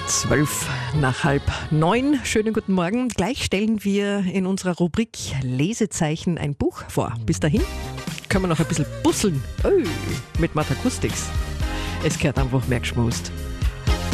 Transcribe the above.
8:12. Schönen guten Morgen. Gleich stellen wir in unserer Rubrik Lesezeichen ein Buch vor. Bis dahin können wir noch ein bisschen busseln mit Mathakustix. Es gehört einfach mehr geschmust.